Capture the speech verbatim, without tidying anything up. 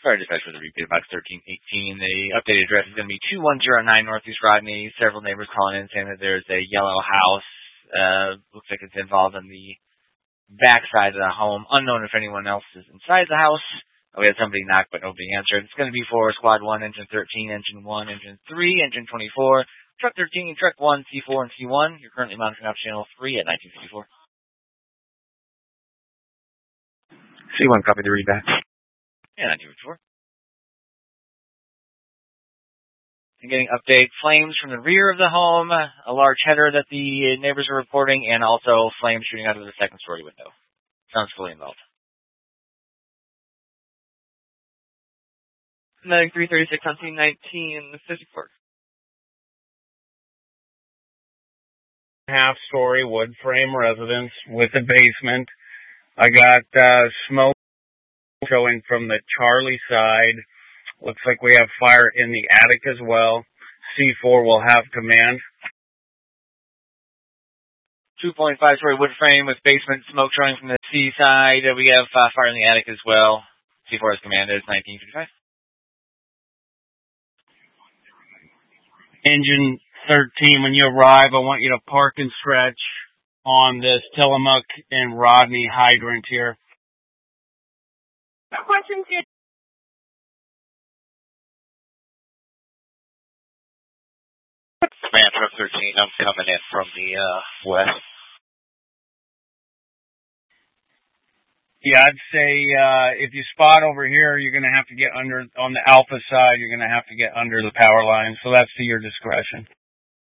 Sorry, dispatch for the repeat box thirteen eighteen. The updated address is going to be two one zero nine Northeast Rodney. Several neighbors calling in saying that there's a yellow house. Uh, looks like it's involved on the back side of the home. Unknown if anyone else is inside the house. We had somebody knock, but nobody answered. It's going to be for Squad one, Engine thirteen, Engine one, Engine three, Engine twenty-four, Truck thirteen, Truck one, C four, and C one. You're currently monitoring off Channel three at nineteen fifty-four. C one, copy the readback. Yeah, nineteen fifty-four. And getting update flames from the rear of the home, a large header that the neighbors are reporting, and also flames shooting out of the second story window. Sounds fully involved. Medic three thirty-six on scene nineteen fifty-four. Half story wood frame residence with a basement. I got uh, smoke showing from the Charlie side. Looks like we have fire in the attic as well. C four will have command. two point five story wood frame with basement smoke showing from the C side. We have uh, fire in the attic as well. C four has command. It's nineteen fifty-five. Engine thirteen, when you arrive, I want you to park and stretch on this Tillamook and Rodney hydrant here. No questions here. Man, truck thirteen, I'm coming in from the uh, west. Yeah, I'd say uh, if you spot over here, you're going to have to get under, on the alpha side, you're going to have to get under the power line. So that's to your discretion.